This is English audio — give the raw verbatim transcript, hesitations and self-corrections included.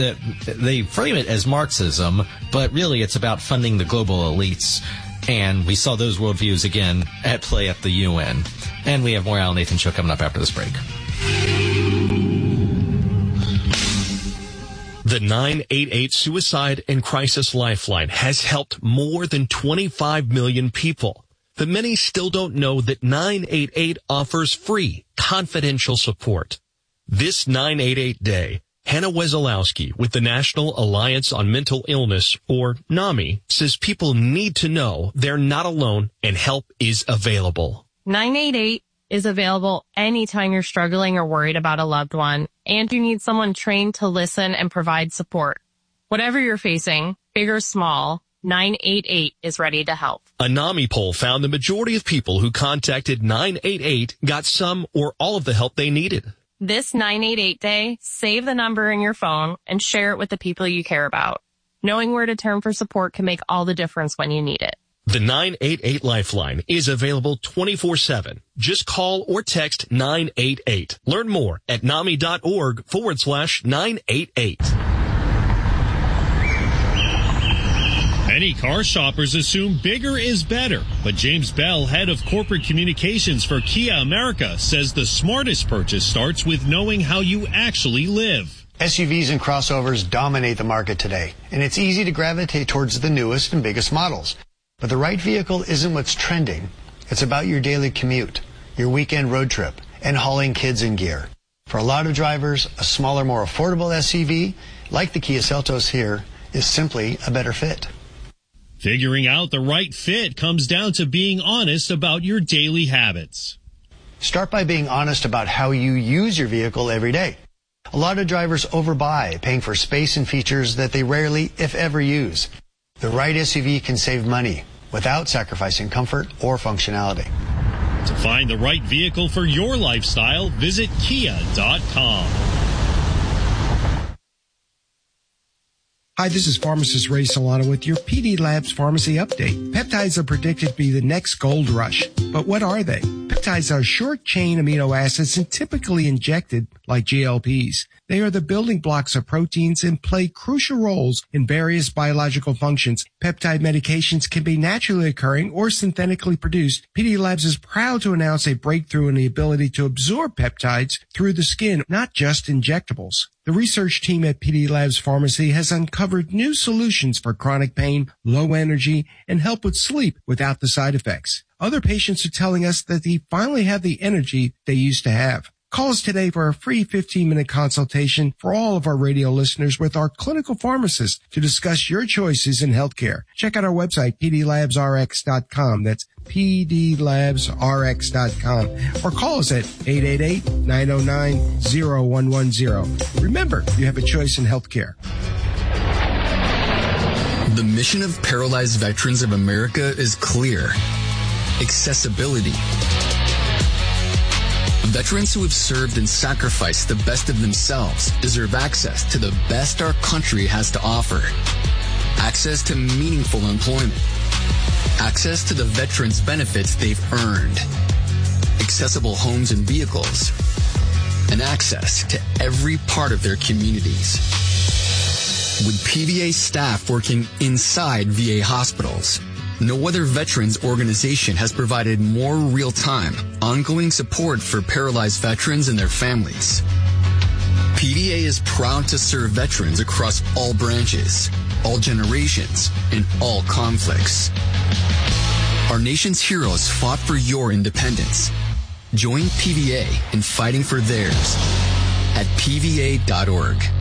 that they frame it as Marxism, but really it's about funding the global elites. And we saw those worldviews again at play at the U N. And we have more Al Nathan Show coming up after this break. The nine eight eight Suicide and Crisis Lifeline has helped more than twenty-five million people. But many still don't know that nine eight eight offers free, confidential support. This nine eight eight day, Hannah Wesolowski with the National Alliance on Mental Illness, or NAMI, says people need to know they're not alone and help is available. nine eight eight is available anytime you're struggling or worried about a loved one, and you need someone trained to listen and provide support. Whatever you're facing, big or small, nine eight eight is ready to help. A NAMI poll found the majority of people who contacted nine eight eight got some or all of the help they needed. This nine eight eight day, save the number in your phone and share it with the people you care about. Knowing where to turn for support can make all the difference when you need it. The nine eight eight Lifeline is available twenty-four seven. Just call or text nine eight eight. Learn more at NAMI.org forward slash 988. Many car shoppers assume bigger is better, but James Bell, head of corporate communications for Kia America, says the smartest purchase starts with knowing how you actually live. S U Vs and crossovers dominate the market today, and it's easy to gravitate towards the newest and biggest models. But the right vehicle isn't what's trending. It's about your daily commute, your weekend road trip, and hauling kids and gear. For a lot of drivers, a smaller, more affordable S U V, like the Kia Seltos here, is simply a better fit. Figuring out the right fit comes down to being honest about your daily habits. Start by being honest about how you use your vehicle every day. A lot of drivers overbuy, paying for space and features that they rarely, if ever, use. The right S U V can save money without sacrificing comfort or functionality. To find the right vehicle for your lifestyle, visit kia dot com. Hi, this is pharmacist Ray Solano with your P D Labs Pharmacy Update. Peptides are predicted to be the next gold rush. But what are they? Peptides are short-chain amino acids and typically injected like G L Ps. They are the building blocks of proteins and play crucial roles in various biological functions. Peptide medications can be naturally occurring or synthetically produced. P D Labs is proud to announce a breakthrough in the ability to absorb peptides through the skin, not just injectables. The research team at P D Labs Pharmacy has uncovered new solutions for chronic pain, low energy, and help with sleep without the side effects. Other patients are telling us that they finally have the energy they used to have. Call us today for a free fifteen-minute consultation for all of our radio listeners with our clinical pharmacist to discuss your choices in healthcare. Check out our website, p d labs r x dot com. That's p d labs r x dot com. Or call us at eight eight eight, nine oh nine, oh one one oh. Remember, you have a choice in healthcare. The mission of Paralyzed Veterans of America is clear. Accessibility. Veterans who have served and sacrificed the best of themselves deserve access to the best our country has to offer. Access to meaningful employment. Access to the veterans' benefits they've earned. Accessible homes and vehicles. And access to every part of their communities. With P V A staff working inside V A hospitals, no other veterans organization has provided more real-time, ongoing support for paralyzed veterans and their families. P V A is proud to serve veterans across all branches, all generations, and all conflicts. Our nation's heroes fought for your independence. Join P V A in fighting for theirs at p v a dot org.